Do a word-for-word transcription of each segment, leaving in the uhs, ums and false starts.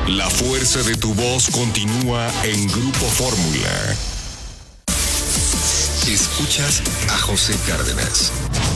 La fuerza de tu voz continúa en Grupo Fórmula. Escuchas a José Cárdenas.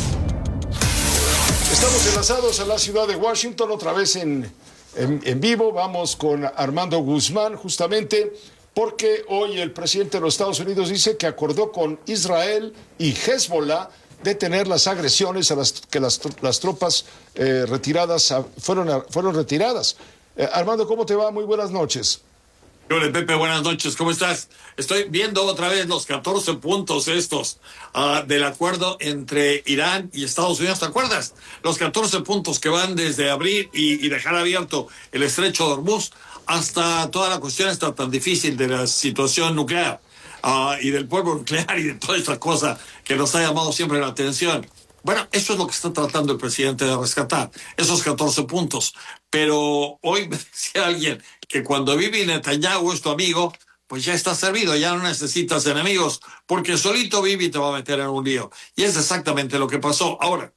Estamos enlazados a la ciudad de Washington, otra vez en, en, en vivo. Vamos con Armando Guzmán, justamente porque hoy el presidente de los Estados Unidos dice que acordó con Israel y Hezbollah detener las agresiones a las que las, las tropas eh, retiradas a, fueron, fueron retiradas. Eh, Armando, ¿cómo te va? Muy buenas noches. Hola, Pepe, buenas noches, ¿cómo estás? Estoy viendo otra vez los catorce puntos estos uh, del acuerdo entre Irán y Estados Unidos, ¿te acuerdas? Los catorce puntos que van desde abrir y, y dejar abierto el estrecho de Hormuz hasta toda la cuestión esta tan difícil de la situación nuclear uh, y del pueblo nuclear y de toda esta cosa que nos ha llamado siempre la atención. Bueno, eso es lo que está tratando el presidente de rescatar, esos catorce puntos. Pero hoy me decía alguien que cuando Bibi Netanyahu es tu amigo, pues ya está servido, ya no necesitas enemigos, porque solito Bibi te va a meter en un lío. Y es exactamente lo que pasó. Ahora,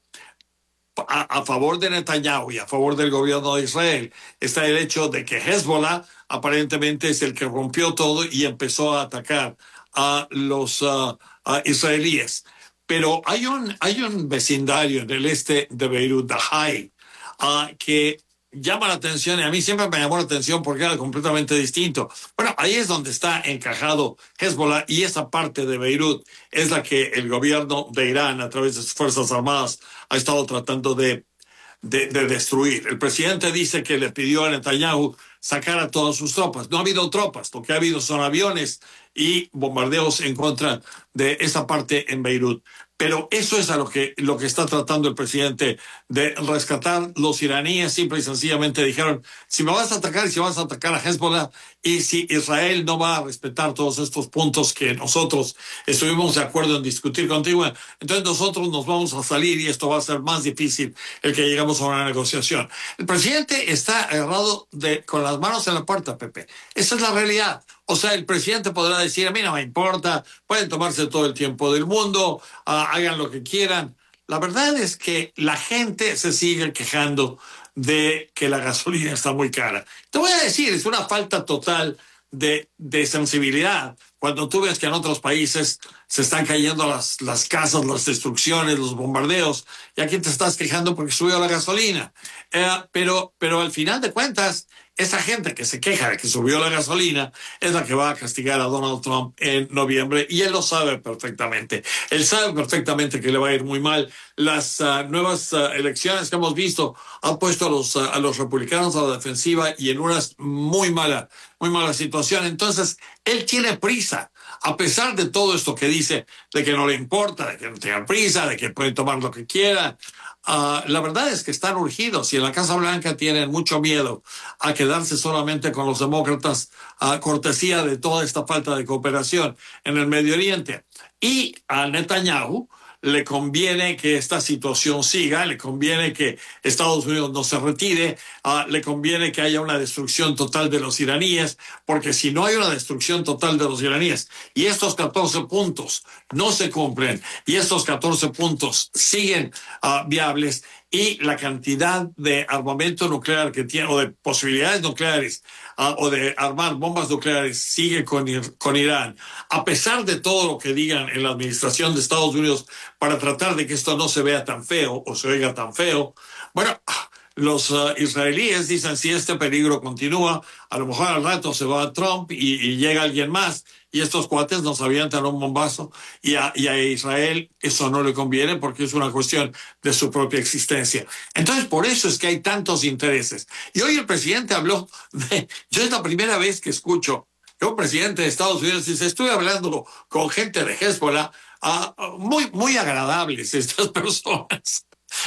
a, a favor de Netanyahu y a favor del gobierno de Israel está el hecho de que Hezbollah aparentemente es el que rompió todo y empezó a atacar a los uh, a israelíes. Pero hay un, hay un vecindario en el este de Beirut, Dahai, uh, que llama la atención, y a mí siempre me llamó la atención porque era completamente distinto. Bueno, ahí es donde está encajado Hezbollah, y esa parte de Beirut es la que el gobierno de Irán, a través de sus Fuerzas Armadas, ha estado tratando de, de, de destruir. El presidente dice que le pidió a Netanyahu sacar a todas sus tropas. No ha habido tropas, lo que ha habido son aviones y bombardeos en contra de esa parte en Beirut. Pero eso es a lo que, lo que está tratando el presidente de rescatar. Los iraníes simple y sencillamente dijeron, si me vas a atacar y si vas a atacar a Hezbollah, y si Israel no va a respetar todos estos puntos que nosotros estuvimos de acuerdo en discutir contigo, entonces nosotros nos vamos a salir y esto va a ser más difícil el que lleguemos a una negociación. El presidente está agarrado de, con las manos en la puerta, Pepe. Esa es la realidad. O sea, el presidente podrá decir, a mí no me importa, pueden tomarse todo el tiempo del mundo, uh, hagan lo que quieran. La verdad es que la gente se sigue quejando de que la gasolina está muy cara. Te voy a decir, es una falta total de, de sensibilidad cuando tú ves que en otros países se están cayendo las, las casas, las destrucciones, los bombardeos, y aquí te estás quejando porque subió la gasolina. Eh, pero, pero al final de cuentas, esa gente que se queja de que subió la gasolina es la que va a castigar a Donald Trump en noviembre, y él lo sabe perfectamente. Él sabe perfectamente que le va a ir muy mal. Las uh, nuevas uh, elecciones que hemos visto han puesto a los, uh, a los republicanos a la defensiva y en una muy mala, muy mala situación. Entonces, él tiene prisa. A pesar de todo esto que dice, de que no le importa, de que no tenga prisa, de que puede tomar lo que quiera, uh, la verdad es que están urgidos, y en la Casa Blanca tienen mucho miedo a quedarse solamente con los demócratas a cortesía de toda esta falta de cooperación en el Medio Oriente. Y a Netanyahu le conviene que esta situación siga, le conviene que Estados Unidos no se retire, uh, le conviene que haya una destrucción total de los iraníes, porque si no hay una destrucción total de los iraníes y estos catorce puntos no se cumplen y estos catorce puntos siguen uh, viables, y la cantidad de armamento nuclear que tiene, o de posibilidades nucleares, uh, o de armar bombas nucleares, sigue con, con Irán, a pesar de todo lo que digan en la administración de Estados Unidos para tratar de que esto no se vea tan feo o se oiga tan feo. Bueno, los uh, israelíes dicen, si este peligro continúa, a lo mejor al rato se va Trump y, y llega alguien más, y estos cuates nos avientan un bombazo, y a, y a Israel eso no le conviene porque es una cuestión de su propia existencia. Entonces, por eso es que hay tantos intereses. Y hoy el presidente habló de... Yo es la primera vez que escucho que un presidente de Estados Unidos dice, estuve hablando con gente de Hezbollah, uh, muy, muy agradables estas personas.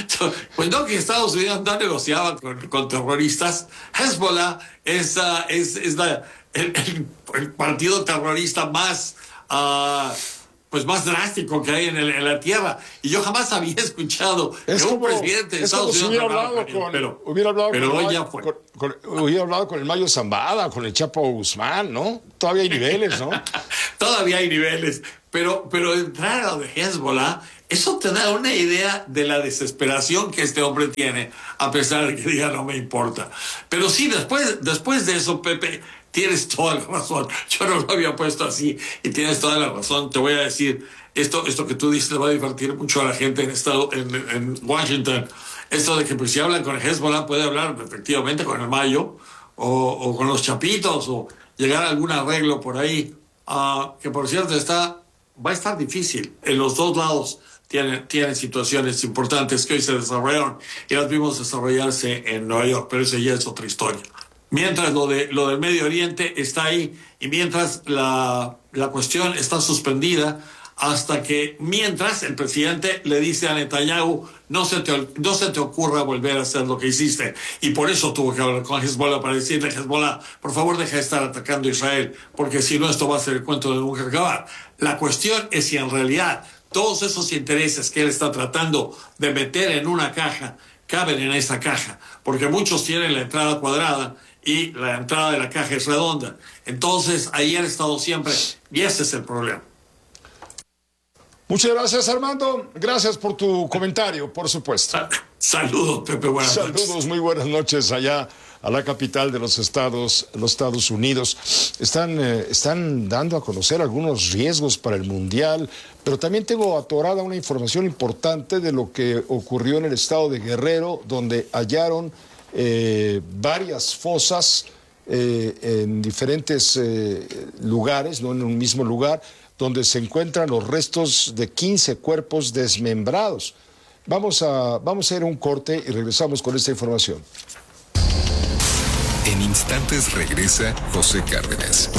Pues no, que Estados Unidos no negociaba con, con terroristas. Hezbollah es, uh, es, es la, el, el, el partido terrorista más, uh, pues más drástico que hay en, el, en la tierra. Y yo jamás había escuchado es que como, un presidente de es Estados como Unidos... Si hubiera, hablado con, con, pero, hubiera hablado pero con, hoy ya fue. Con, con, hubiera hablado con el Mayo Zambada, con el Chapo Guzmán, ¿no? Todavía hay niveles, ¿no? Todavía hay niveles. Pero, pero entrar a lo de Hezbollah Eso te da una idea de la desesperación que este hombre tiene, a pesar de que diga no me importa. Pero sí, después, después de eso, Pepe, tienes toda la razón. Yo no lo había puesto así y tienes toda la razón. Te voy a decir, esto, esto que tú dices le va a divertir mucho a la gente en, estado, en, en Washington. Esto de que pues, si hablan con el Hezbollah puede hablar efectivamente con el Mayo o, o con los Chapitos o llegar a algún arreglo por ahí. Uh, que por cierto está, va a estar difícil. En los dos lados tienen, tienen situaciones importantes que hoy se desarrollaron y las vimos desarrollarse en Nueva York, pero eso ya es otra historia. Mientras lo, de, lo del Medio Oriente está ahí y mientras la, la cuestión está suspendida hasta que, mientras el presidente le dice a Netanyahu, no se te, no se te ocurra volver a hacer lo que hiciste. Y por eso tuvo que hablar con Hezbollah para decirle, Hezbollah, por favor deja de estar atacando a Israel, porque si no esto va a ser el cuento de nunca acabar. La cuestión es si en realidad todos esos intereses que él está tratando de meter en una caja caben en esa caja, porque muchos tienen la entrada cuadrada y la entrada de la caja es redonda. Entonces, ahí han estado siempre, y ese es el problema. Muchas gracias, Armando. Gracias por tu comentario, por supuesto. Saludos, Pepe. Buenas Saludos, noches. Saludos, muy buenas noches allá a la capital de los Estados, los Estados Unidos. Están, eh, están dando a conocer algunos riesgos para el Mundial, pero también tengo atorada una información importante de lo que ocurrió en el estado de Guerrero, donde hallaron eh, varias fosas eh, en diferentes eh, lugares, no en un mismo lugar, donde se encuentran los restos de quince cuerpos desmembrados. Vamos a, vamos a ir a un corte y regresamos con esta información. En instantes regresa José Cárdenas.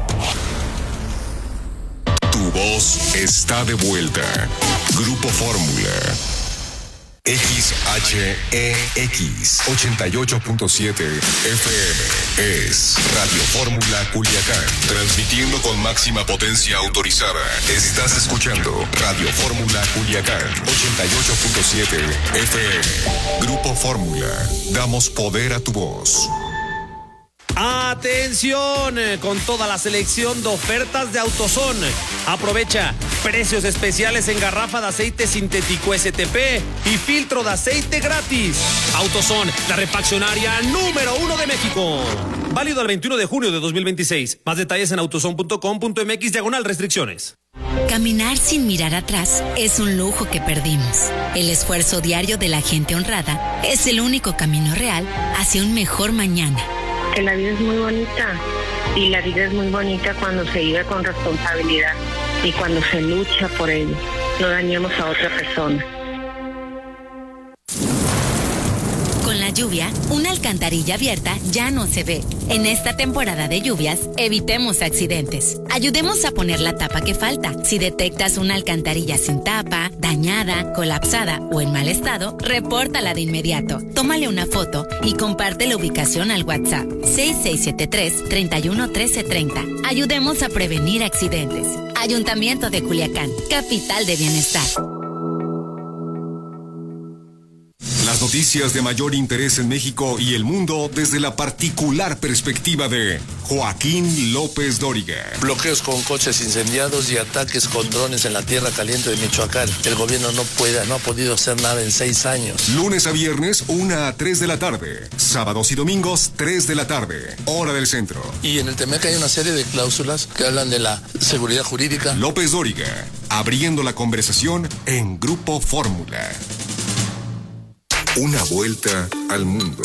Tu voz está de vuelta. Grupo Fórmula. X H E X ochenta y ocho punto siete F M es Radio Fórmula Culiacán, transmitiendo con máxima potencia autorizada. Estás escuchando Radio Fórmula Culiacán ochenta y ocho punto siete F M. Grupo Fórmula, damos poder a tu voz. Atención, con toda la selección de ofertas de AutoZone. Aprovecha precios especiales en garrafa de aceite sintético S T P y filtro de aceite gratis. AutoZone, la refaccionaria número uno de México. Válido el veintiuno de junio de dos mil veintiséis. Más detalles en autozone punto com punto m x diagonal restricciones. Caminar sin mirar atrás es un lujo que perdimos. El esfuerzo diario de la gente honrada es el único camino real hacia un mejor mañana. Que la vida es muy bonita y la vida es muy bonita cuando se vive con responsabilidad y cuando se lucha por ello. No dañemos a otra persona. Con la lluvia, una alcantarilla abierta ya no se ve. En esta temporada de lluvias, evitemos accidentes. Ayudemos a poner la tapa que falta. Si detectas una alcantarilla sin tapa, dañada, colapsada o en mal estado, repórtala de inmediato. Tómale una foto y comparte la ubicación al WhatsApp seis seis siete tres, tres uno uno tres tres cero. Ayudemos a prevenir accidentes. Ayuntamiento de Culiacán, capital de bienestar. Las noticias de mayor interés en México y el mundo desde la particular perspectiva de Joaquín López Dóriga. Bloqueos con coches incendiados y ataques con drones en la tierra caliente de Michoacán. El gobierno no puede, no ha podido hacer nada en seis años. Lunes a viernes, una a tres de la tarde. Sábados y domingos, tres de la tarde. Hora del centro. Y en el Temec hay una serie de cláusulas que hablan de la seguridad jurídica. López Dóriga, abriendo la conversación en Grupo Fórmula. Una vuelta al mundo.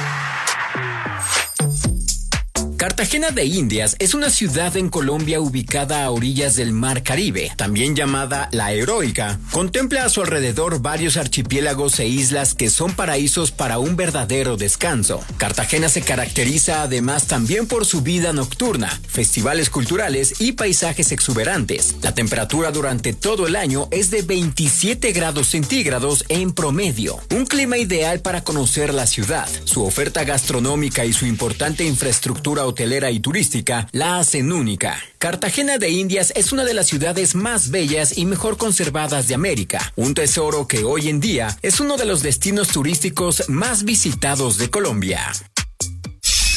Cartagena de Indias es una ciudad en Colombia ubicada a orillas del Mar Caribe, también llamada La Heroica. Contempla a su alrededor varios archipiélagos e islas que son paraísos para un verdadero descanso. Cartagena se caracteriza además también por su vida nocturna, festivales culturales y paisajes exuberantes. La temperatura durante todo el año es de veintisiete grados centígrados en promedio. Un clima ideal para conocer la ciudad. Su oferta gastronómica y su importante infraestructura hotelera y turística la hacen única. Cartagena de Indias es una de las ciudades más bellas y mejor conservadas de América, un tesoro que hoy en día es uno de los destinos turísticos más visitados de Colombia.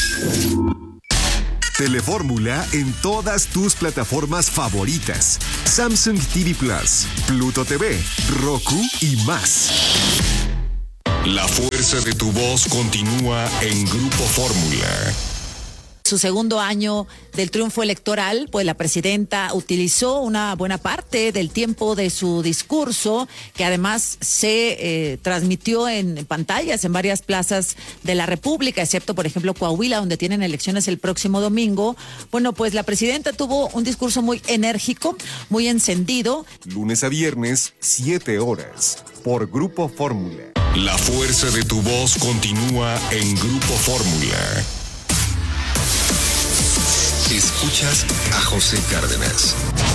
Telefórmula en todas tus plataformas favoritas. Samsung T V Plus, Pluto T V, Roku y más. La fuerza de tu voz continúa en Grupo Fórmula. Su segundo año del triunfo electoral, pues la presidenta utilizó una buena parte del tiempo de su discurso, que además se eh, transmitió en pantallas en varias plazas de la República, excepto, por ejemplo, Coahuila, donde tienen elecciones el próximo domingo. Bueno, pues la presidenta tuvo un discurso muy enérgico, muy encendido. Lunes a viernes, siete horas, por Grupo Fórmula. La fuerza de tu voz continúa en Grupo Fórmula. Escuchas a José Cárdenas.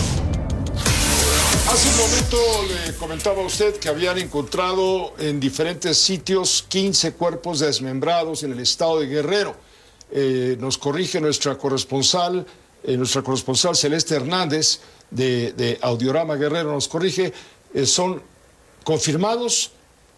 Hace un momento le comentaba a usted que habían encontrado en diferentes sitios quince cuerpos desmembrados en el estado de Guerrero. Eh, nos corrige nuestra corresponsal, eh, nuestra corresponsal Celeste Hernández de, de Audiorama Guerrero, nos corrige, eh, son confirmados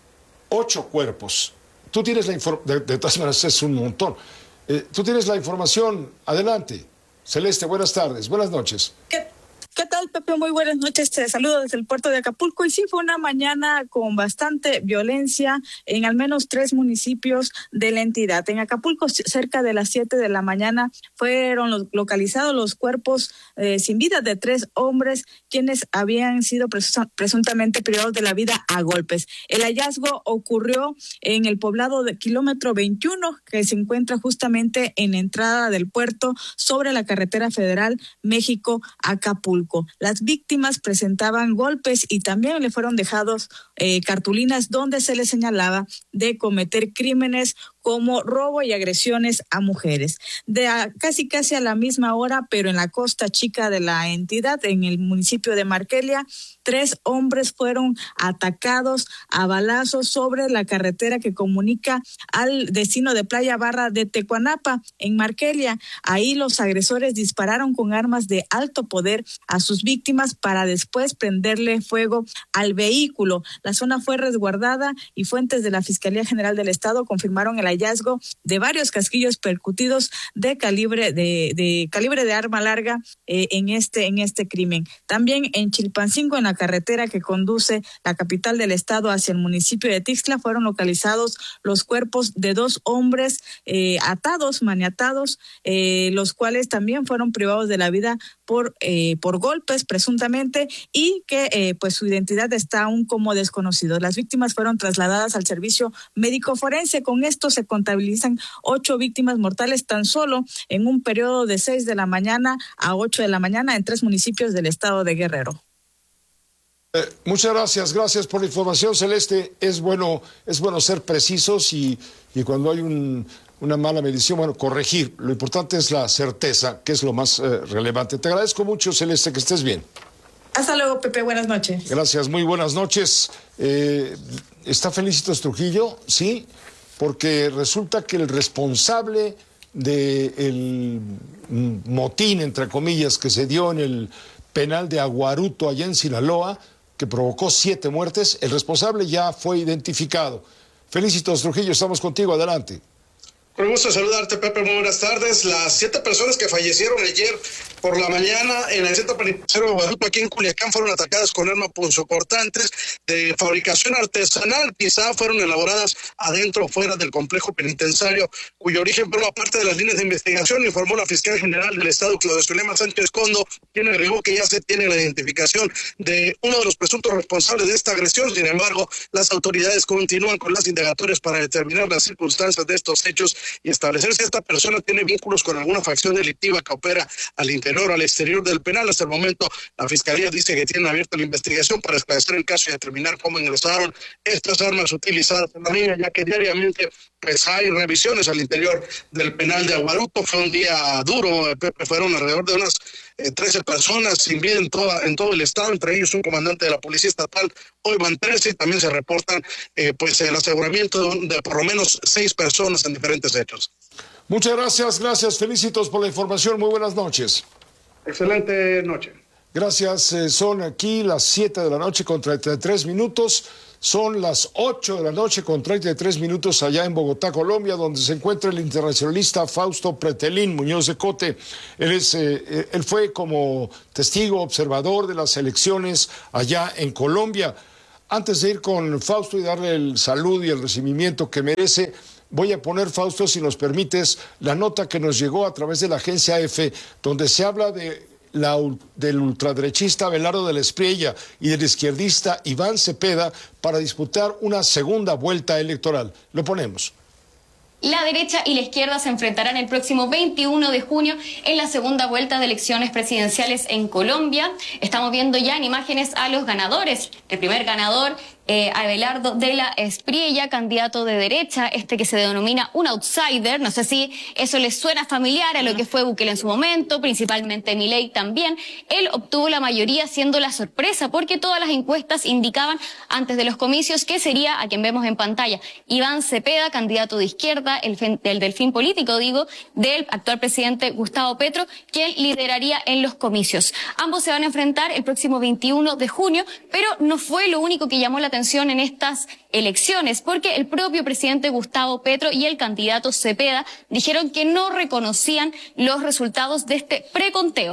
ocho cuerpos. Tú tienes la información, de, de todas maneras es un montón. Eh, tú tienes la información, adelante. Celeste, buenas tardes, buenas noches. ¿Qué, qué tal, Pepe? Muy buenas noches, te saludo desde el puerto de Acapulco. Y sí, fue una mañana con bastante violencia en al menos tres municipios de la entidad. En Acapulco, cerca de las siete de la mañana, fueron los, localizados los cuerpos eh, sin vida de tres hombres quienes habían sido presu- presuntamente privados de la vida a golpes. El hallazgo ocurrió en el poblado de kilómetro veintiuno, que se encuentra justamente en la entrada del puerto sobre la carretera federal México-Acapulco. Las víctimas presentaban golpes y también le fueron dejados eh, cartulinas donde se les señalaba de cometer crímenes como robo y agresiones a mujeres. De a, casi casi a la misma hora, pero en la costa chica de la entidad, en el municipio de Marquelia, tres hombres fueron atacados a balazos sobre la carretera que comunica al destino de Playa Barra de Tecuanapa, en Marquelia. Ahí los agresores dispararon con armas de alto poder a sus víctimas para después prenderle fuego al vehículo. La zona fue resguardada y fuentes de la Fiscalía General del Estado confirmaron el hallazgo de varios casquillos percutidos de calibre de, de calibre de arma larga eh, en este en este crimen. También en Chilpancingo, en la carretera que conduce la capital del estado hacia el municipio de Tixla, fueron localizados los cuerpos de dos hombres eh, atados, maniatados, eh, los cuales también fueron privados de la vida por eh, por golpes presuntamente, y que eh, pues su identidad está aún como desconocido. Las víctimas fueron trasladadas al servicio médico forense. Con esto se contabilizan ocho víctimas mortales tan solo en un periodo de seis de la mañana a ocho de la mañana en tres municipios del estado de Guerrero. Eh, muchas gracias, gracias por la información, Celeste. Es bueno, es bueno ser precisos y, y cuando hay un, una mala medición, bueno, corregir. Lo importante es la certeza, que es lo más eh, relevante. Te agradezco mucho, Celeste, que estés bien. Hasta luego, Pepe, buenas noches. Gracias, muy buenas noches. Eh, ¿Está Felicitos Trujillo? Sí, porque resulta que el responsable del motín, entre comillas, que se dio en el penal de Aguaruto, allá en Sinaloa, que provocó siete muertes, el responsable ya fue identificado. Felicitos Trujillo, estamos contigo, adelante. Con gusto saludarte, Pepe, muy buenas tardes. Las siete personas que fallecieron ayer por la mañana en el centro penitenciario de Guadalupe, aquí en Culiacán, fueron atacadas con armas punzocortantes de fabricación artesanal. Quizá fueron elaboradas adentro o fuera del complejo penitenciario, cuyo origen forma parte de las líneas de investigación, informó la fiscal general del estado, Claudia Zulema Sánchez Condo, quien agregó que ya se tiene la identificación de uno de los presuntos responsables de esta agresión. Sin embargo, las autoridades continúan con las indagatorias para determinar las circunstancias de estos hechos y establecer si esta persona tiene vínculos con alguna facción delictiva que opera al interior o al exterior del penal. Hasta el momento, la Fiscalía dice que tiene abierta la investigación para esclarecer el caso y determinar cómo ingresaron estas armas utilizadas en la línea, ya que diariamente pues hay revisiones al interior del penal de Aguaruto. Fue un día duro, Pepe, fueron alrededor de unas eh, trece personas sin vida en, toda, en todo el estado, entre ellos un comandante de la Policía Estatal. Hoy van trece y también se reportan eh, pues el aseguramiento de, de por lo menos seis personas en diferentes hechos. Muchas gracias, gracias, Felicitos por la información, muy buenas noches. Excelente noche. Gracias. Eh, son aquí las siete de la noche con treinta y tres minutos. Son las ocho de la noche con treinta y tres minutos allá en Bogotá, Colombia, donde se encuentra el internacionalista Fausto Pretelín Muñoz de Cote. Él, es, eh, él fue como testigo observador de las elecciones allá en Colombia. Antes de ir con Fausto y darle el saludo y el recibimiento que merece, voy a poner, Fausto, si nos permites, la nota que nos llegó a través de la agencia A F, donde se habla de La, del ultraderechista Abelardo de la Espriella y del izquierdista Iván Cepeda para disputar una segunda vuelta electoral. Lo ponemos. La derecha y la izquierda se enfrentarán el próximo veintiuno de junio en la segunda vuelta de elecciones presidenciales en Colombia. Estamos viendo ya en imágenes a los ganadores. El primer ganador, eh, Abelardo de la Espriella, candidato de derecha, este que se denomina un outsider. No sé si eso les suena familiar a lo que fue Bukele en su momento, principalmente Milei también. Él obtuvo la mayoría, siendo la sorpresa, porque todas las encuestas indicaban antes de los comicios que sería a quien vemos en pantalla, Iván Cepeda, candidato de izquierda, el, el delfín político, digo, del actual presidente Gustavo Petro, quien lideraría en los comicios. Ambos se van a enfrentar el próximo veintiuno de junio, pero no fue lo único que llamó la atención en estas elecciones, porque el propio presidente Gustavo Petro y el candidato Cepeda dijeron que no reconocían los resultados de este preconteo.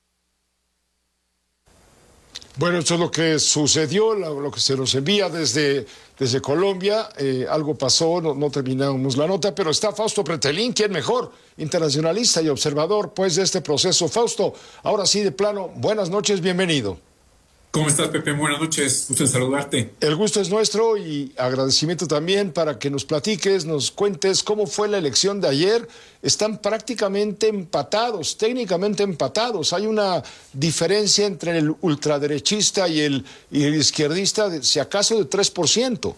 Bueno, esto es lo que sucedió, lo, lo que se nos envía desde, desde Colombia. Eh, algo pasó, no, no terminamos la nota, pero está Fausto Pretelín, quien mejor, internacionalista y observador pues de este proceso. Fausto, ahora sí de plano, buenas noches, bienvenido. ¿Cómo estás, Pepe? Buenas noches, gusto en saludarte. El gusto es nuestro y agradecimiento también para que nos platiques, nos cuentes cómo fue la elección de ayer. Están prácticamente empatados, técnicamente empatados. Hay una diferencia entre el ultraderechista y el, y el izquierdista, de, si acaso, de tres por ciento.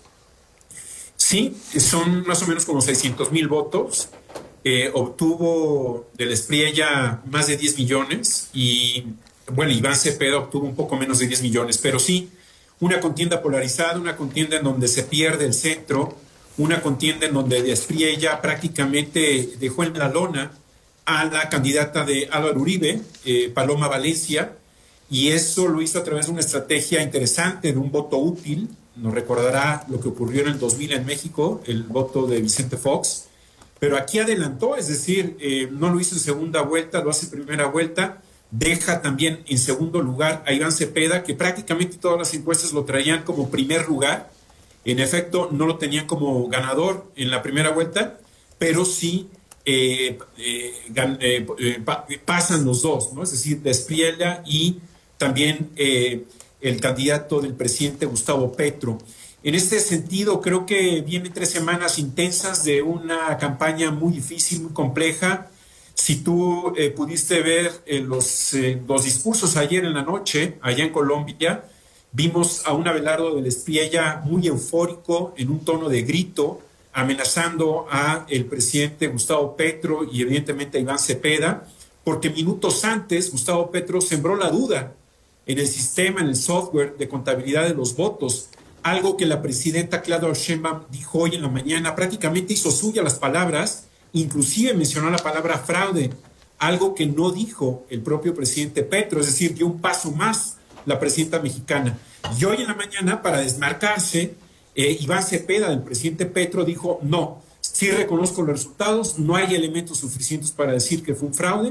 Sí, son más o menos como seiscientos mil votos. Eh, obtuvo de la Espriella más de diez millones y... Bueno, Iván Cepeda obtuvo un poco menos de diez millones, pero sí, una contienda polarizada, una contienda en donde se pierde el centro, una contienda en donde de Espriella prácticamente dejó en la lona a la candidata de Álvaro Uribe, eh, Paloma Valencia, y eso lo hizo a través de una estrategia interesante, de un voto útil. Nos recordará lo que ocurrió en el dos mil en México, el voto de Vicente Fox, pero aquí adelantó, es decir, eh, no lo hizo en segunda vuelta, lo hace en primera vuelta. Deja también en segundo lugar a Iván Cepeda, que prácticamente todas las encuestas lo traían como primer lugar. En efecto, no lo tenían como ganador en la primera vuelta, pero sí eh, eh, eh, eh, pa pasan los dos, ¿no? Es decir, de Espriella y también eh, el candidato del presidente Gustavo Petro. En este sentido, creo que vienen tres semanas intensas de una campaña muy difícil, muy compleja. Si tú eh, pudiste ver eh, los, eh, los discursos ayer en la noche, allá en Colombia, vimos a un Abelardo de la Espriella muy eufórico, en un tono de grito, amenazando a el presidente Gustavo Petro y evidentemente a Iván Cepeda, porque minutos antes Gustavo Petro sembró la duda en el sistema, en el software de contabilidad de los votos, algo que la presidenta Claudia Sheinbaum dijo hoy en la mañana, prácticamente hizo suya las palabras. Inclusive mencionó la palabra fraude, algo que no dijo el propio presidente Petro, es decir, dio un paso más la presidenta mexicana. Y hoy en la mañana, para desmarcarse, eh, Iván Cepeda, del presidente Petro, dijo, no, sí reconozco los resultados, no hay elementos suficientes para decir que fue un fraude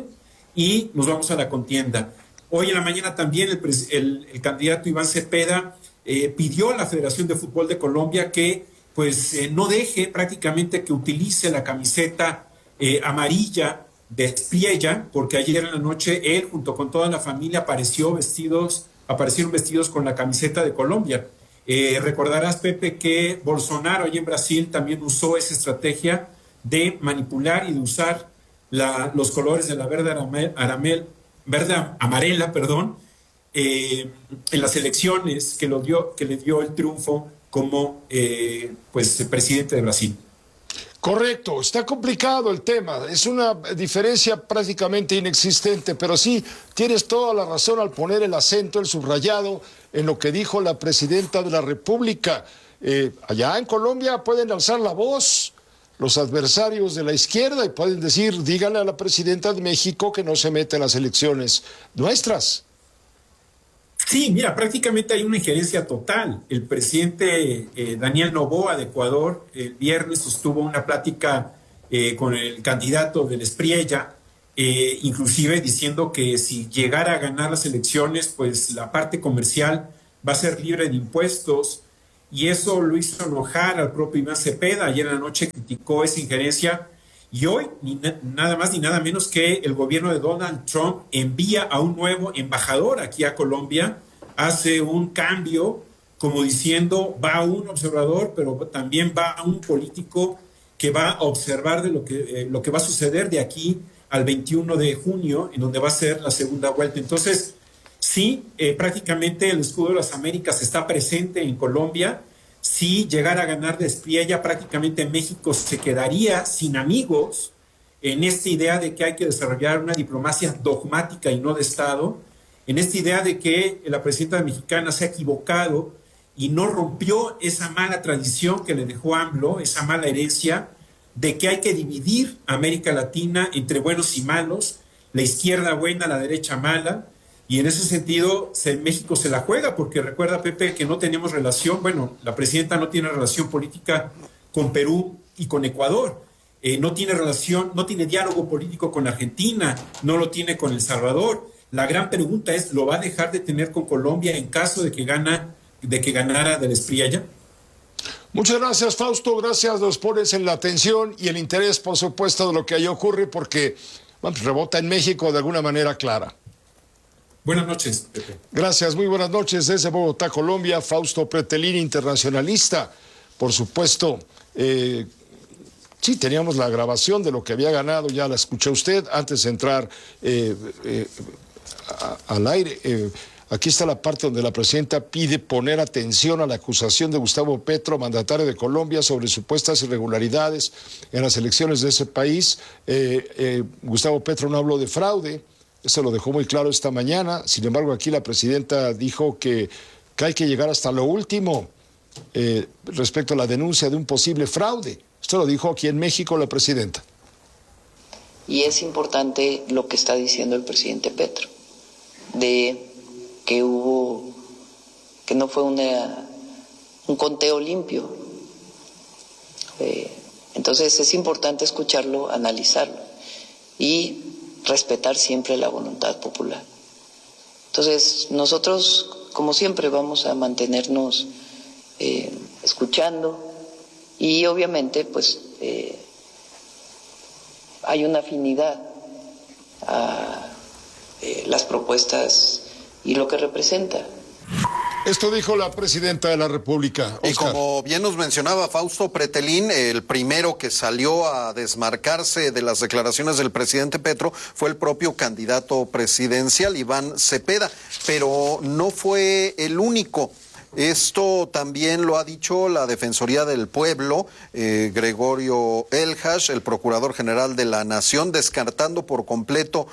y nos vamos a la contienda. Hoy en la mañana también el, el, el candidato Iván Cepeda eh, pidió a la Federación de Fútbol de Colombia que pues eh, no deje prácticamente que utilice la camiseta eh, amarilla de Espriella, porque ayer en la noche él junto con toda la familia apareció vestidos, aparecieron vestidos con la camiseta de Colombia. Eh, recordarás, Pepe, que Bolsonaro allí en Brasil también usó esa estrategia de manipular y de usar la, los colores de la verde aramel, aramel, verde amarela, perdón, eh, en las elecciones que, lo dio, que le dio el triunfo como eh, pues, presidente de Brasil. Correcto, está complicado el tema, es una diferencia prácticamente inexistente, pero sí, tienes toda la razón al poner el acento, el subrayado, en lo que dijo la presidenta de la República. Eh, allá en Colombia pueden alzar la voz los adversarios de la izquierda y pueden decir, díganle a la presidenta de México que no se mete en las elecciones nuestras. Sí, mira, prácticamente hay una injerencia total. El presidente eh, Daniel Noboa de Ecuador el viernes sostuvo una plática eh, con el candidato del Espriella, eh, inclusive diciendo que si llegara a ganar las elecciones, pues la parte comercial va a ser libre de impuestos, y eso lo hizo enojar al propio Iván Cepeda. Ayer en la noche criticó esa injerencia, y hoy ni na- nada más ni nada menos que el gobierno de Donald Trump envía a un nuevo embajador aquí a Colombia, hace un cambio como diciendo va un observador, pero también va un político que va a observar de lo que, eh, lo que va a suceder de aquí al veintiuno de junio, en donde va a ser la segunda vuelta. Entonces, sí, eh, prácticamente el escudo de las Américas está presente en Colombia. Si llegara a ganar de Espriella, prácticamente México se quedaría sin amigos en esta idea de que hay que desarrollar una diplomacia dogmática y no de Estado, en esta idea de que la presidenta mexicana se ha equivocado y no rompió esa mala tradición que le dejó AMLO, esa mala herencia de que hay que dividir América Latina entre buenos y malos, la izquierda buena, la derecha mala. Y en ese sentido, se, México se la juega, porque recuerda, Pepe, que no tenemos relación, bueno, la presidenta no tiene relación política con Perú y con Ecuador, eh, no tiene relación, no tiene diálogo político con Argentina, no lo tiene con El Salvador. La gran pregunta es, ¿lo va a dejar de tener con Colombia en caso de que, gana, de que ganara del Espriella? Muchas gracias, Fausto, gracias, nos pones en la atención y el interés, por supuesto, de lo que ahí ocurre, porque bueno, rebota en México de alguna manera clara. Buenas noches, Pepe. Gracias, muy buenas noches desde Bogotá, Colombia. Fausto Pretelín, internacionalista. Por supuesto, eh, sí, teníamos la grabación de lo que había ganado, ya la escuchó usted antes de entrar eh, eh, a, al aire. Eh, aquí está la parte donde la presidenta pide poner atención a la acusación de Gustavo Petro, mandatario de Colombia, sobre supuestas irregularidades en las elecciones de ese país. Eh, eh, Gustavo Petro no habló de fraude. Eso lo dejó muy claro esta mañana. Sin embargo, aquí la presidenta dijo que, que hay que llegar hasta lo último eh, respecto a la denuncia de un posible fraude. Esto lo dijo aquí en México la presidenta. Y es importante lo que está diciendo el presidente Petro, de que hubo, que no fue una, un conteo limpio. Eh, entonces es importante escucharlo, analizarlo y respetar siempre la voluntad popular. Entonces, nosotros, como siempre, vamos a mantenernos eh, escuchando y obviamente, pues, eh, hay una afinidad a eh, las propuestas y lo que representa. Esto dijo la presidenta de la República. Oscar. Y como bien nos mencionaba Fausto Pretelín, el primero que salió a desmarcarse de las declaraciones del presidente Petro fue el propio candidato presidencial, Iván Cepeda, pero no fue el único. Esto también lo ha dicho la Defensoría del Pueblo, eh, Gregorio Elhash, el Procurador General de la Nación, descartando por completo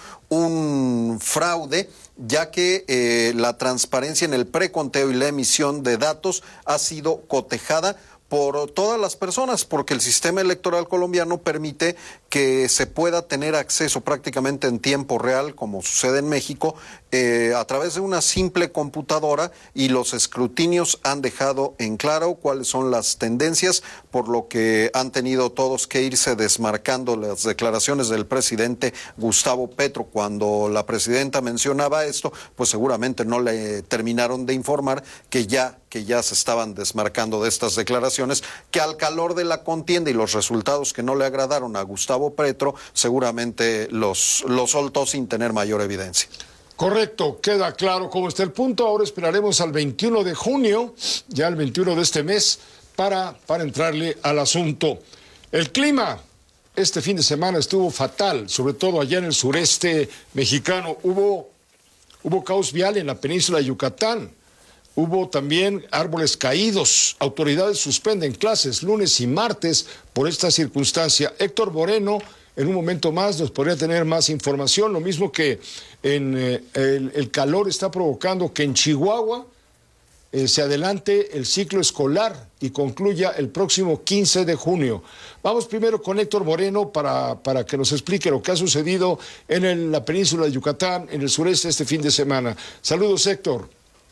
un fraude, ya que eh, la transparencia en el preconteo y la emisión de datos ha sido cotejada por todas las personas, porque el sistema electoral colombiano permite que se pueda tener acceso prácticamente en tiempo real, como sucede en México, eh, a través de una simple computadora, y los escrutinios han dejado en claro cuáles son las tendencias, por lo que han tenido todos que irse desmarcando las declaraciones del presidente Gustavo Petro. Cuando la presidenta mencionaba esto, pues seguramente no le terminaron de informar que ya, que ya se estaban desmarcando de estas declaraciones, que al calor de la contienda y los resultados que no le agradaron a Gustavo Petro, seguramente los, los soltó sin tener mayor evidencia. Correcto, queda claro cómo está el punto. Ahora esperaremos al veintiuno de junio, ya el veintiuno de este mes, para, para entrarle al asunto. El clima este fin de semana estuvo fatal, sobre todo allá en el sureste mexicano. Hubo, hubo caos vial en la península de Yucatán. Hubo también árboles caídos. Autoridades suspenden clases lunes y martes por esta circunstancia. Héctor Moreno, en un momento más, nos podría tener más información. Lo mismo que en, eh, el, el calor está provocando que en Chihuahua eh, se adelante el ciclo escolar y concluya el próximo quince de junio. Vamos primero con Héctor Moreno para, para que nos explique lo que ha sucedido en el, la península de Yucatán, en el sureste este fin de semana. Saludos, Héctor.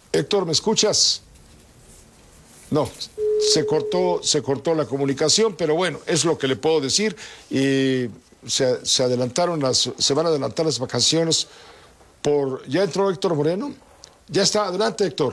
Héctor, ¿me escuchas? No, se cortó, se cortó la comunicación, pero bueno, es lo que le puedo decir. Y se, se adelantaron las, se van a adelantar las vacaciones por. ¿Ya entró Héctor Moreno? Ya está, adelante, Héctor.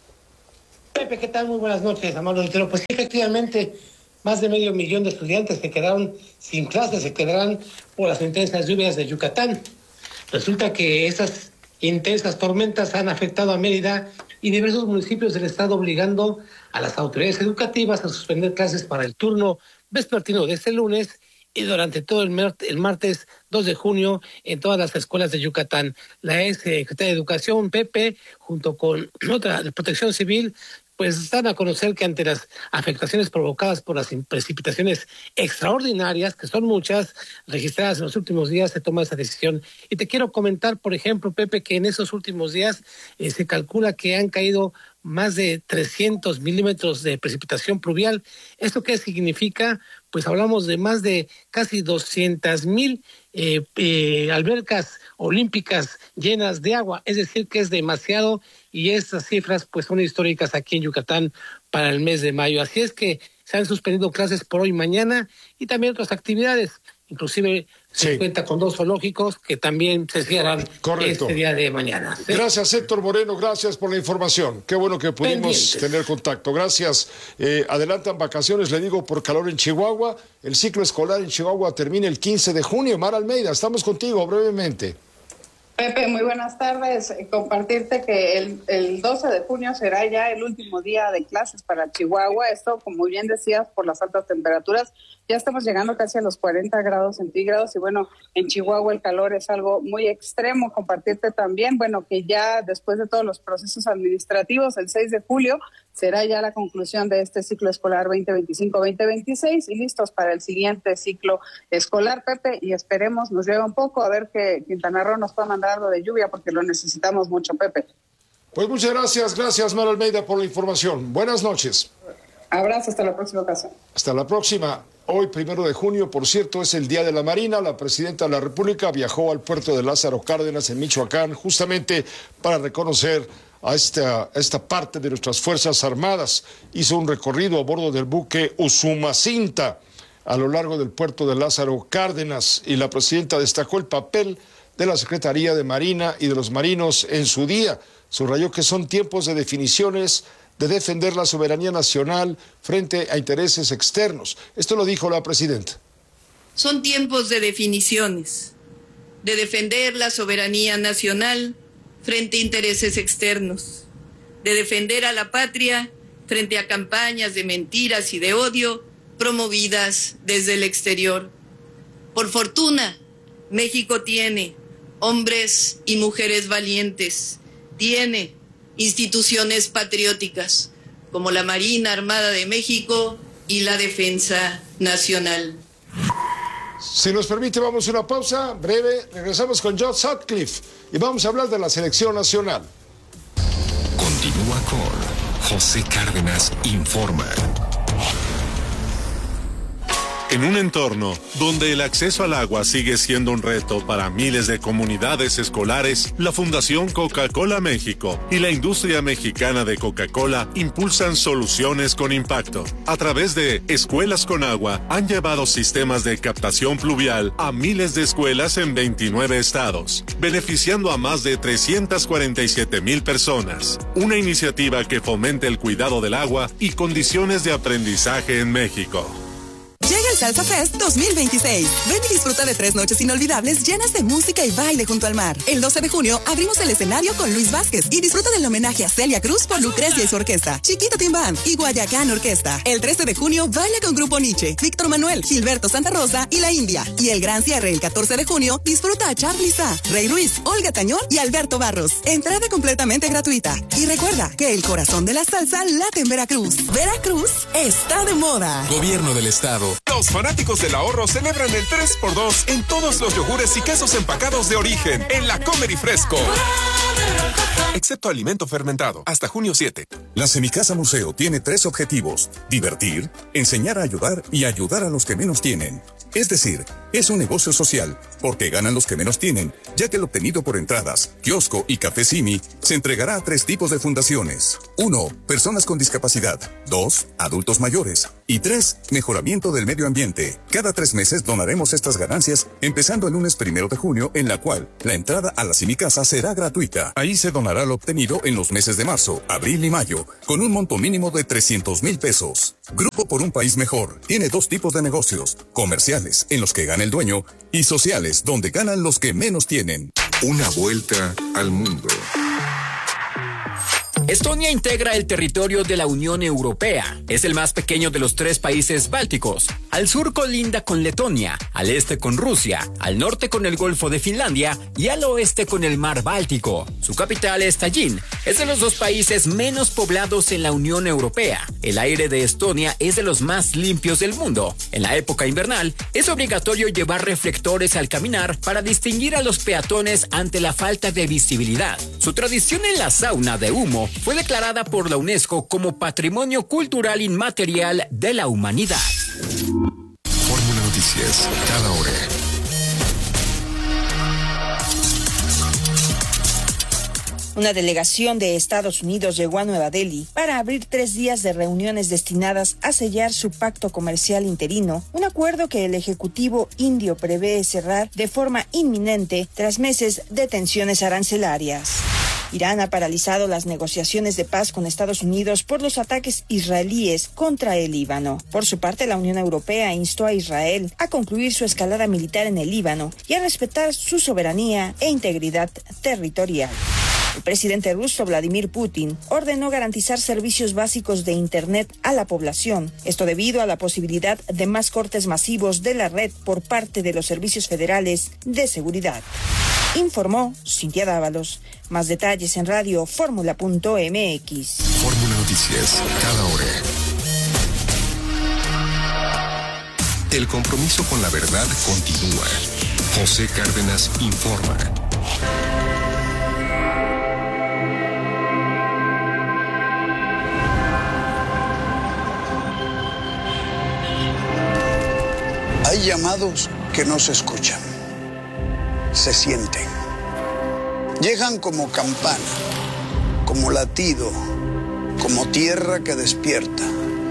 Pepe, ¿qué tal? Muy buenas noches, amable auditorio. Pues efectivamente, más de medio millón de estudiantes que quedaron sin clases se quedarán por las intensas lluvias de Yucatán. Resulta que esas intensas tormentas han afectado a Mérida y diversos municipios del estado, obligando a las autoridades educativas a suspender clases para el turno vespertino de este lunes y durante todo el, mer- el martes dos de junio en todas las escuelas de Yucatán. La ex secretaria de Educación, Pepe, junto con otra de Protección Civil, pues dan a conocer que ante las afectaciones provocadas por las precipitaciones extraordinarias, que son muchas, registradas en los últimos días, se toma esa decisión. Y te quiero comentar, por ejemplo, Pepe, que en esos últimos días eh, se calcula que han caído más de trescientos milímetros de precipitación pluvial. ¿Esto qué significa? Pues hablamos de más de casi doscientas mil eh, eh, albercas olímpicas llenas de agua, es decir, que es demasiado, y estas cifras pues son históricas aquí en Yucatán para el mes de mayo. Así es que se han suspendido clases por hoy y mañana y también otras actividades. Inclusive se sí. cuenta con dos zoológicos que también se cierran Correcto. este día de mañana. ¿Sí? Gracias, Héctor Moreno, gracias por la información. Qué bueno que pudimos Pendientes. tener contacto. Gracias. Eh, adelantan vacaciones, le digo, por calor en Chihuahua. El ciclo escolar en Chihuahua termina el quince de junio. Mar Almeida, estamos contigo brevemente. Pepe, muy buenas tardes. Compartirte que el, el doce de junio será ya el último día de clases para Chihuahua. Esto, como bien decías, por las altas temperaturas. Ya estamos llegando casi a los cuarenta grados centígrados y bueno, en Chihuahua el calor es algo muy extremo. Compartirte también, bueno, que ya después de todos los procesos administrativos, el seis de julio será ya la conclusión de este ciclo escolar veinte veinticinco veinte veintiséis y listos para el siguiente ciclo escolar, Pepe, y esperemos nos lleve un poco a ver que Quintana Roo nos pueda mandar algo de lluvia porque lo necesitamos mucho, Pepe. Pues muchas gracias, gracias Mar Almeida por la información. Buenas noches. Abrazo, hasta la próxima ocasión. Hasta la próxima. Hoy, primero de junio, por cierto, es el Día de la Marina. La presidenta de la República viajó al puerto de Lázaro Cárdenas, en Michoacán, justamente para reconocer a esta, esta parte de nuestras Fuerzas Armadas. Hizo un recorrido a bordo del buque Usumacinta a lo largo del puerto de Lázaro Cárdenas y la presidenta destacó el papel de la Secretaría de Marina y de los marinos en su día. Subrayó que son tiempos de definiciones, de defender la soberanía nacional frente a intereses externos. Esto lo dijo la presidenta. Son tiempos de definiciones, de defender la soberanía nacional frente a intereses externos, de defender a la patria frente a campañas de mentiras y de odio promovidas desde el exterior. Por fortuna, México tiene hombres y mujeres valientes, tiene instituciones patrióticas como la Marina Armada de México y la Defensa Nacional. Si nos permite, vamos a una pausa breve. Regresamos con John Sutcliffe y vamos a hablar de la selección nacional. Continúa con José Cárdenas Informa. En un entorno donde el acceso al agua sigue siendo un reto para miles de comunidades escolares, la Fundación Coca-Cola México y la industria mexicana de Coca-Cola impulsan soluciones con impacto. A través de Escuelas con Agua, han llevado sistemas de captación pluvial a miles de escuelas en veintinueve estados, beneficiando a más de trescientas cuarenta y siete mil personas. Una iniciativa que fomenta el cuidado del agua y condiciones de aprendizaje en México. Llega el Salsa Fest dos mil veintiséis. Ven y disfruta de tres noches inolvidables llenas de música y baile junto al mar. El doce de junio abrimos el escenario con Luis Vázquez y disfruta del homenaje a Celia Cruz por Lucrecia y su orquesta, Chiquita Team Band y Guayacán Orquesta. El trece de junio baila con Grupo Nietzsche, Víctor Manuel, Gilberto Santa Rosa y La India. Y el gran cierre el catorce de junio disfruta a Charly Sá, Rey Ruiz, Olga Tañón y Alberto Barros. Entrada completamente gratuita. Y recuerda que el corazón de la salsa late en Veracruz. Veracruz está de moda. Gobierno del Estado. Los fanáticos del ahorro celebran el tres por dos en todos los yogures y quesos empacados de origen en la Comer y Fresco. Excepto alimento fermentado, hasta junio siete. La Semicasa Museo tiene tres objetivos: divertir, enseñar a ayudar y ayudar a los que menos tienen. Es decir, es un negocio social, porque ganan los que menos tienen, ya que el obtenido por entradas, kiosco y café Simi se entregará a tres tipos de fundaciones. Uno, personas con discapacidad. Dos, adultos mayores. Y tres, mejoramiento del medio ambiente. Cada tres meses donaremos estas ganancias, empezando el lunes primero de junio, en la cual la entrada a la Simi Casa será gratuita. Ahí se donará lo obtenido en los meses de marzo, abril y mayo, con un monto mínimo de trescientos mil pesos. Grupo por un País Mejor tiene dos tipos de negocios: comerciales, en los que gana el dueño, y sociales, donde ganan los que menos tienen. Una vuelta al mundo. Estonia integra el territorio de la Unión Europea. Es el más pequeño de los tres países bálticos. Al sur colinda con Letonia, al este con Rusia, al norte con el Golfo de Finlandia y al oeste con el Mar Báltico. Su capital es Tallinn. Es de los dos países menos poblados en la Unión Europea. El aire de Estonia es de los más limpios del mundo. En la época invernal, es obligatorio llevar reflectores al caminar para distinguir a los peatones ante la falta de visibilidad. Su tradición en la sauna de humo fue declarada por la UNESCO como Patrimonio Cultural Inmaterial de la Humanidad. Fórmula Noticias, cada hora. Una delegación de Estados Unidos llegó a Nueva Delhi para abrir tres días de reuniones destinadas a sellar su pacto comercial interino, un acuerdo que el Ejecutivo indio prevé cerrar de forma inminente tras meses de tensiones arancelarias. Irán ha paralizado las negociaciones de paz con Estados Unidos por los ataques israelíes contra el Líbano. Por su parte, la Unión Europea instó a Israel a concluir su escalada militar en el Líbano y a respetar su soberanía e integridad territorial. El presidente ruso Vladimir Putin ordenó garantizar servicios básicos de Internet a la población, esto debido a la posibilidad de más cortes masivos de la red por parte de los servicios federales de seguridad. Informó Cintia Dávalos. Más detalles en radio fórmula punto m x. Fórmula Noticias, cada hora. El compromiso con la verdad continúa. José Cárdenas informa. Hay llamados que no se escuchan, se sienten. Llegan como campana, como latido, como tierra que despierta.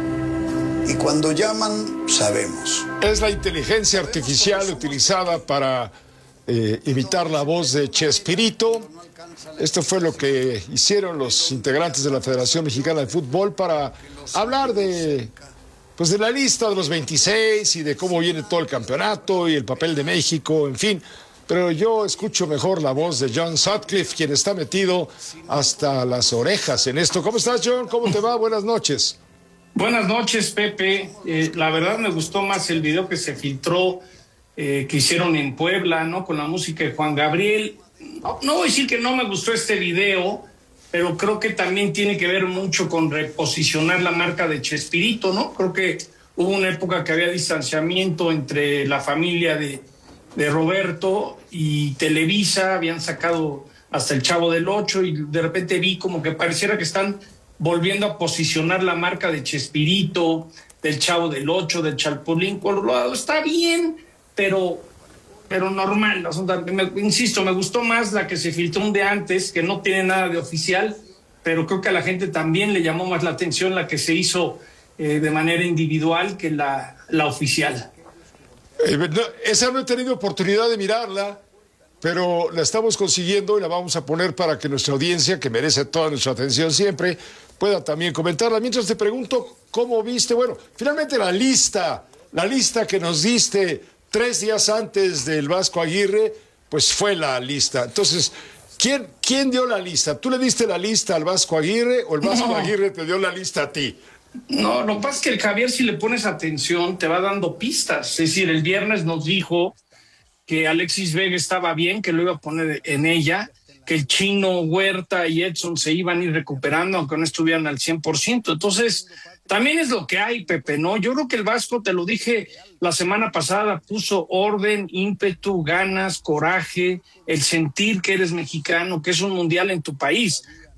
Y cuando llaman, sabemos. Es la inteligencia artificial utilizada para eh, imitar la voz de Chespirito. Esto fue lo que hicieron los integrantes de la Federación Mexicana de Fútbol para hablar de... pues de la lista de los veintiséis y de cómo viene todo el campeonato y el papel de México, en fin. Pero yo escucho mejor la voz de John Sutcliffe, quien está metido hasta las orejas en esto. ¿Cómo estás, John? ¿Cómo te va? Buenas noches. Buenas noches, Pepe. Eh, la verdad me gustó más el video que se filtró, eh, que hicieron en Puebla, ¿no? Con la música de Juan Gabriel. No, no voy a decir que no me gustó este video, pero creo que también tiene que ver mucho con reposicionar la marca de Chespirito, ¿no? Creo que hubo una época que había distanciamiento entre la familia de, de Roberto y Televisa, habían sacado hasta el Chavo del Ocho y de repente vi como que pareciera que están volviendo a posicionar la marca de Chespirito, del Chavo del Ocho, del Chapulín Colorado. Está bien, pero... pero normal, o sea, me, insisto, me gustó más la que se filtró un día antes, que no tiene nada de oficial, pero creo que a la gente también le llamó más la atención la que se hizo eh, de manera individual que la, la oficial. Eh, no, esa no he tenido oportunidad de mirarla, pero la estamos consiguiendo y la vamos a poner para que nuestra audiencia, que merece toda nuestra atención siempre, pueda también comentarla. Mientras te pregunto, ¿cómo viste? Bueno, finalmente la lista, la lista que nos diste tres días antes del Vasco Aguirre, pues fue la lista. Entonces, ¿quién, quién dio la lista? ¿Tú le diste la lista al Vasco Aguirre o el Vasco No. Aguirre te dio la lista a ti? No, lo que pasa es que el Javier, si le pones atención, te va dando pistas. Es decir, el viernes nos dijo que Alexis Vega estaba bien, que lo iba a poner en ella, que el Chino, Huerta y Edson se iban a ir recuperando, aunque no estuvieran al cien por ciento. Entonces, también es lo que hay, Pepe, ¿no? Yo creo que el Vasco, te lo dije la semana pasada, puso orden, ímpetu, ganas, coraje, el sentir que eres mexicano, que es un mundial en tu país.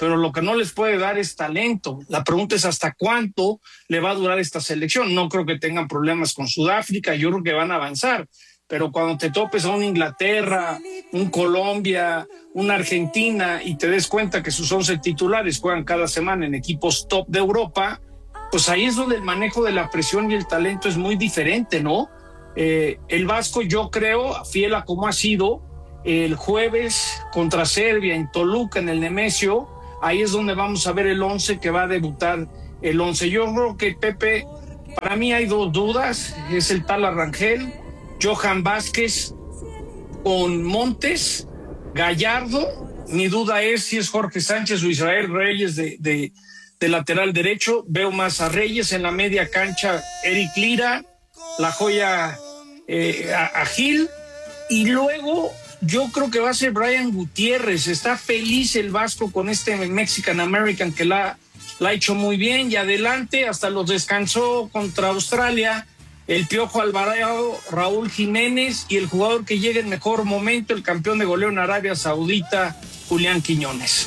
pero lo que no les puede dar es talento. La pregunta es hasta cuánto le va a durar esta selección. No creo que tengan problemas con Sudáfrica, yo creo que van a avanzar, pero cuando te topes a un Inglaterra, un Colombia, una Argentina y te des cuenta que sus once titulares juegan cada semana en equipos top de Europa, pues ahí es donde el manejo de la presión y el talento es muy diferente, ¿no? Eh, el Vasco, yo creo, fiel a como ha sido, el jueves contra Serbia en Toluca, en el Nemesio, ahí es donde vamos a ver el once que va a debutar el once. Yo creo que, Pepe, para mí hay dos dudas, es el tal Rangel, Johan Vázquez con Montes, Gallardo, mi duda es si es Jorge Sánchez o Israel Reyes de, de, de lateral derecho. Veo más a Reyes en la media cancha, Eric Lira, la joya eh, a, a Gil, y luego yo creo que va a ser Brian Gutiérrez. Está feliz el Vasco con este Mexican American que la, la ha hecho muy bien, y adelante hasta los descansó contra Australia el Piojo Alvarado, Raúl Jiménez, y el jugador que llega en mejor momento, el campeón de goleo en Arabia Saudita, Julián Quiñones.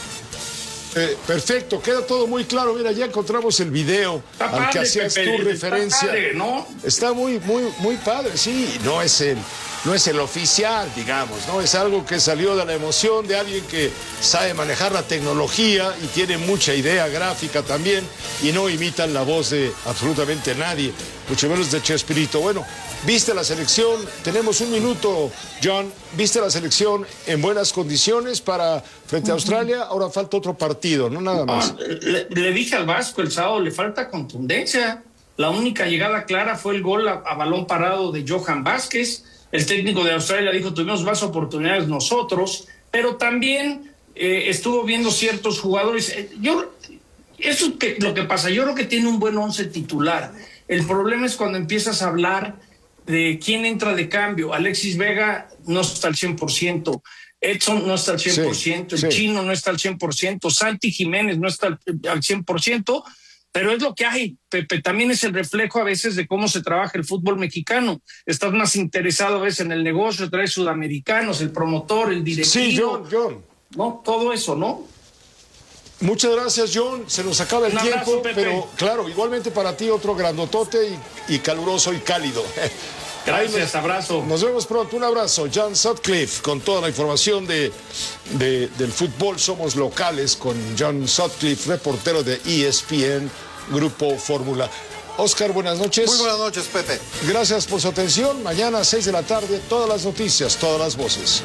Eh, perfecto, queda todo muy claro. Mira, ya encontramos el video está al padre, que hacías Pepe, tu referencia. Está, padre, ¿no? Está muy, muy, muy padre, sí. No es el, no es el oficial, digamos, ¿no? Es algo que salió de la emoción de alguien que sabe manejar la tecnología y tiene mucha idea gráfica también, y no imitan la voz de absolutamente nadie, mucho menos de Chespirito. Bueno, viste la selección, tenemos un minuto, John. Viste la selección en buenas condiciones para frente a Australia. Ahora falta otro partido, no nada más. Ah, le, le dije al Vasco el sábado, le falta contundencia. La única llegada clara fue el gol a, a balón parado de Johan Vázquez. El técnico de Australia dijo, tuvimos más oportunidades nosotros, pero también eh, estuvo viendo ciertos jugadores. Yo, eso es que, lo que pasa, yo creo que tiene un buen once titular. El problema es cuando empiezas a hablar de quién entra de cambio. Alexis Vega no está al cien por ciento, Edson no está al cien por ciento, sí, el sí. Chino no está al cien por ciento, Santi Jiménez no está al, al cien por ciento, pero es lo que hay, Pepe. También es el reflejo a veces de cómo se trabaja el fútbol mexicano. Estás más interesado a veces en el negocio, traes sudamericanos, el promotor, el directivo. Sí, John, John. ¿No? Todo eso, ¿no? Muchas gracias, John. Se nos acaba el Un tiempo, abrazo, Pepe. Pero claro, igualmente para ti otro grandotote y, y caluroso y cálido. Gracias, nos, abrazo. Nos vemos pronto, un abrazo. John Sutcliffe con toda la información de, de, del fútbol. Somos locales con John Sutcliffe, reportero de E S P N, Grupo Fórmula. Oscar, buenas noches. Muy buenas noches, Pepe. Gracias por su atención. Mañana a seis de la tarde, todas las noticias, todas las voces.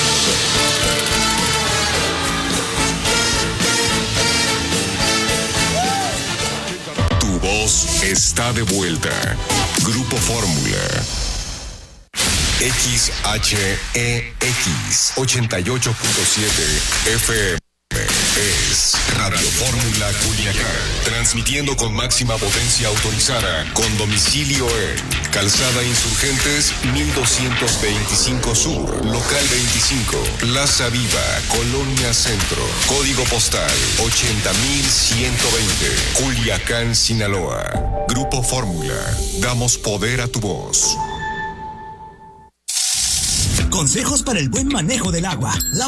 Tu voz está de vuelta. Grupo Fórmula. X H E X ochenta y ocho punto siete F M. Es Radio Fórmula Culiacán, transmitiendo con máxima potencia autorizada, con domicilio en Calzada Insurgentes mil doscientos veinticinco Sur, Local veinticinco, Plaza Viva, Colonia Centro, Código Postal ochenta mil ciento veinte, Culiacán, Sinaloa. Grupo Fórmula, damos poder a tu voz. Consejos para el buen manejo del agua. La